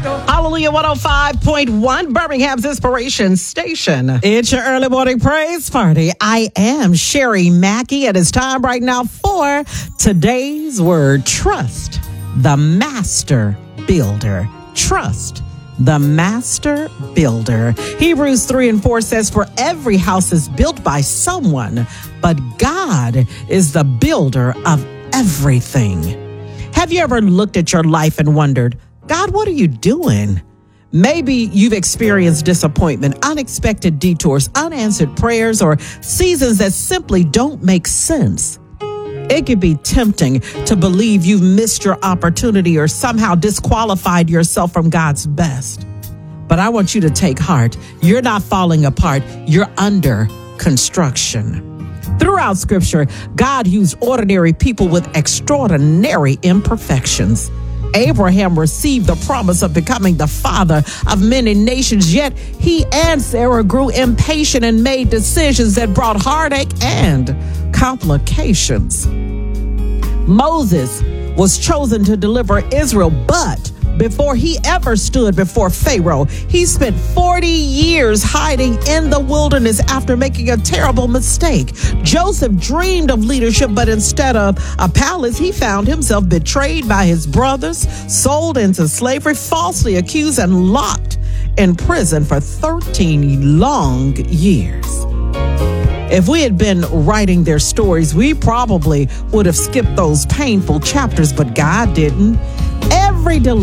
Hallelujah 105.1, Birmingham's Inspiration Station. It's your early morning praise party. I am Sherry Mackey, and it's time right now for today's word, trust the master builder. Trust the master builder. Hebrews 3:4 says, for every house is built by someone, but God is the builder of everything. Have you ever looked at your life and wondered, God, what are you doing? Maybe you've experienced disappointment, unexpected detours, unanswered prayers, or seasons that simply don't make sense. It can be tempting to believe you've missed your opportunity or somehow disqualified yourself from God's best. But I want you to take heart. You're not falling apart. You're under construction. Throughout Scripture, God used ordinary people with extraordinary imperfections. Abraham received the promise of becoming the father of many nations, yet he and Sarah grew impatient and made decisions that brought heartache and complications. Moses was chosen to deliver Israel, but before he ever stood before Pharaoh, he spent 40 years hiding in the wilderness after making a terrible mistake. Joseph dreamed of leadership, but instead of a palace, he found himself betrayed by his brothers, sold into slavery, falsely accused, and locked in prison for 13 long years. If we had been writing their stories, we probably would have skipped those painful chapters, but God didn't. Every